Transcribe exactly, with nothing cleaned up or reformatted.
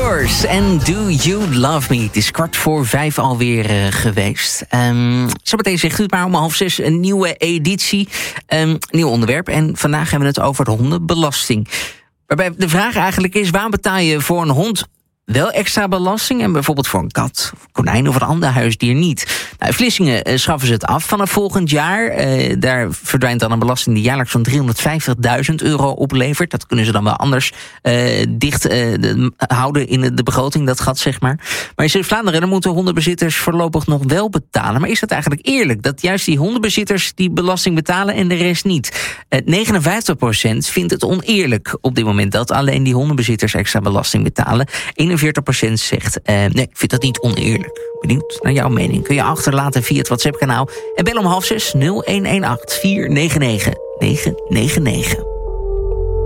Doors en Do You Love Me. Het is kwart voor vijf alweer uh, geweest. Um, Zometeen zegt u het maar om half zes een nieuwe editie. Um, nieuw onderwerp. En vandaag hebben we het over de hondenbelasting. Waarbij de vraag eigenlijk is, waarom betaal je voor een hond wel extra belasting en bijvoorbeeld voor een kat, konijn of een ander huisdier niet? Nou, in Vlissingen uh, schaffen ze het af vanaf volgend jaar. Uh, daar verdwijnt dan een belasting die jaarlijks zo'n driehonderdvijftigduizend euro oplevert. Dat kunnen ze dan wel anders uh, dicht uh, de, houden in de, de begroting, dat gat zeg maar. Maar in Zuid-Vlaanderen dan moeten hondenbezitters voorlopig nog wel betalen. Maar is dat eigenlijk eerlijk, dat juist die hondenbezitters die belasting betalen en de rest niet? Uh, negenenvijftig procent vindt het oneerlijk op dit moment dat alleen die hondenbezitters extra belasting betalen. eenenveertig procent zegt, uh, nee, ik vind dat niet oneerlijk. Benieuwd naar jouw mening. Kun je achterlaten via het WhatsApp-kanaal. En bel om half zes nul een een acht vier negen negen negen negen negen.